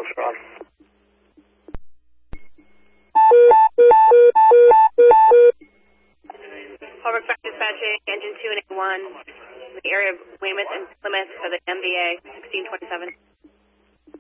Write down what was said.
Foxtrot. Harbor Craft dispatching, engine 2 and 1, the area of Weymouth and Plymouth for the MBA 1627.